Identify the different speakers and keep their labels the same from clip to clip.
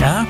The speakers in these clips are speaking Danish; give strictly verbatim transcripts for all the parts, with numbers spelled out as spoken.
Speaker 1: Ja,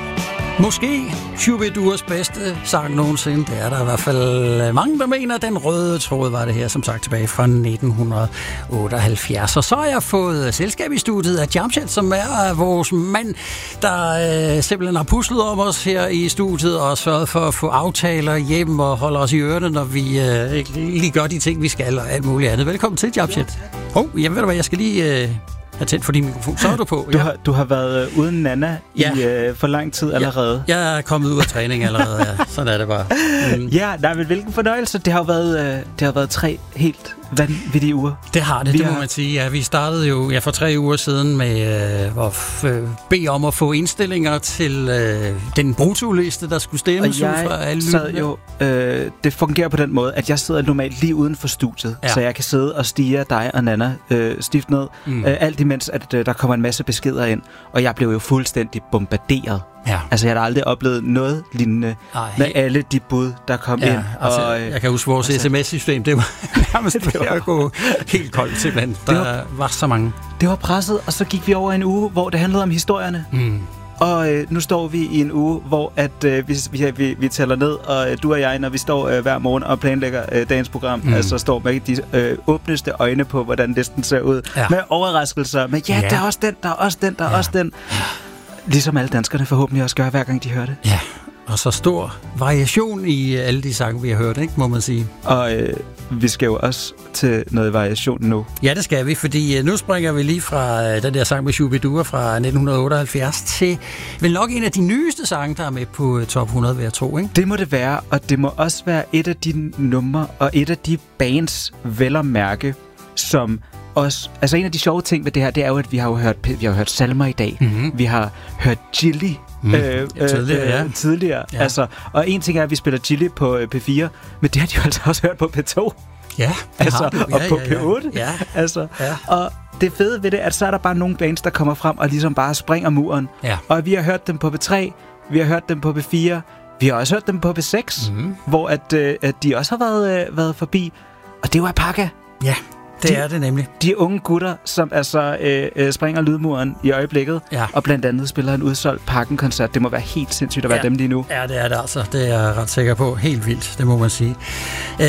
Speaker 1: måske Shubiduas bedste sang nogensinde. Det er der i hvert fald mange, der mener, at den røde tråd var det her, som sagt, tilbage fra nitten otteoghalvfjerds. Og så har jeg fået selskab i studiet af Jamshed, som er vores mand, der øh, simpelthen har puslet om os her i studiet og sørget for at få aftaler hjem og holde os i ørerne, når vi øh, lige gør de ting, vi skal og alt muligt andet. Velkommen til, Jamshed. Åh, oh, jamen ved du hvad, jeg skal lige... Øh, Jeg har tændt for din mikrofon. Så er du på.
Speaker 2: Du,
Speaker 1: ja.
Speaker 2: har, du har været øh, uden Nana ja. i øh, for lang tid allerede.
Speaker 1: Ja. Jeg er kommet ud af træning allerede. Ja. Sådan er det bare. Mm.
Speaker 2: Ja, nej, men hvilken fornøjelse. Det har jo været, øh, det har været tre helt vanvittige uger.
Speaker 1: Det har det,
Speaker 2: vi
Speaker 1: det
Speaker 2: har...
Speaker 1: må man sige. Ja, vi startede jo ja, for tre uger siden med øh, at øh, bede om at få indstillinger til øh, den brutoliste, der skulle stemmes ud fra alle
Speaker 2: sad jo, øh, det fungerer på den måde, at jeg sidder normalt lige uden for studiet, ja. så jeg kan sidde og stige dig og Nana øh, stift ned, mm. øh, alt imens, at øh, der kommer en masse beskeder ind, og jeg blev jo fuldstændig bombarderet. Ja. Altså, jeg har aldrig oplevet noget lignende Ej, med helt... alle de bud, der kom ja, ind.
Speaker 1: Altså,
Speaker 2: og,
Speaker 1: jeg kan huske vores altså, sms-system, det var nærmest ved at gå helt koldt simpelthen. Der var, var så mange.
Speaker 2: Det var presset, og så gik vi over en uge, hvor det handlede om historierne. Mm. Og øh, nu står vi i en uge, hvor at, øh, vi, vi, vi tæller ned, og øh, du og jeg, når vi står øh, hver morgen og planlægger øh, dagens program, mm. altså står med de øh, åbneste øjne på, hvordan listen ser ud. Ja. Med overraskelser, med ja, ja, der er også den, der er også den, der er ja. også den. Ligesom alle danskerne forhåbentlig også gør, hver gang de hører det.
Speaker 1: Ja, og så stor variation i alle de sange, vi har hørt, ikke, må man sige.
Speaker 2: Og øh, vi skal jo også til noget variation nu.
Speaker 1: Ja, det skal vi, fordi nu springer vi lige fra den der sang med Shubidua fra nitten otteoghalvfjerds til vel nok en af de nyeste sange, der er med på top hundrede, vil jeg tro, ikke?
Speaker 2: Det må det være, og det må også være et af de numre og et af de bands, vel at mærke, som... Også, altså en af de sjove ting ved det her, det er jo, at vi har jo hørt, vi har hørt salmer i dag. Mm-hmm. Vi har hørt Gilly mm. øh,
Speaker 1: ja, tidligere.
Speaker 2: Øh, tidligere. Ja. Altså, og en ting er, at vi spiller Gilly på øh, P fire, men det har de jo altså også hørt på P to.
Speaker 1: Ja, det
Speaker 2: altså,
Speaker 1: har du. Ja,
Speaker 2: og på
Speaker 1: ja, ja.
Speaker 2: P otte.
Speaker 1: Ja.
Speaker 2: Altså,
Speaker 1: ja.
Speaker 2: Og det fede ved det, at så er der bare nogle bands, der kommer frem og ligesom bare springer muren. Ja. Og vi har hørt dem på P tre, vi har hørt dem på P fire, vi har også hørt dem på P seks, mm. hvor at, øh, at de også har været, øh, været forbi. Og det var Alpaca.
Speaker 1: Ja. Det de, er det nemlig.
Speaker 2: De unge gutter, som altså øh, øh, springer lydmuren i øjeblikket, ja. og blandt andet spiller en udsolgt Parken-koncert. Det må være helt sindssygt at være ja. dem lige nu.
Speaker 1: Ja, det er det altså. Det er jeg ret sikker på. Helt vildt, det må man sige. Øh,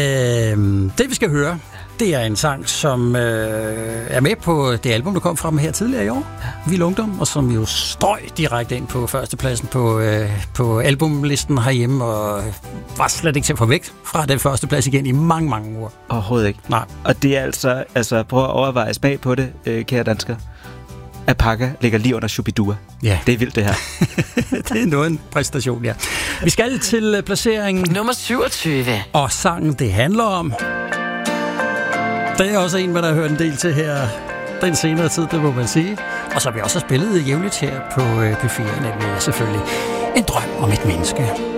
Speaker 1: det vi skal høre, det er en sang, som øh, er med på det album, der kom frem her tidligere i år. Ja. Vild Ungdom, og som jo strøg direkte ind på førstepladsen på, øh, på albumlisten herhjemme, og var slet ikke til at få væk fra den første plads igen i mange, mange uger.
Speaker 2: Overhovedet ikke.
Speaker 1: Nej.
Speaker 2: Og det er altså, altså prøv at overveje smag på det, øh, kære danskere. Alpaca ligger lige under Shubidua. Ja. Det er vildt, det her.
Speaker 1: Det er noget en præstation, ja. Vi skal til placeringen
Speaker 3: nummer syvogtyve.
Speaker 1: Og sangen, det handler om... Det er også en, man har hørt en del til her den senere tid, det må man sige. Og så har vi også spillet jævnligt her på P fire, nemlig selvfølgelig En drøm om et menneske.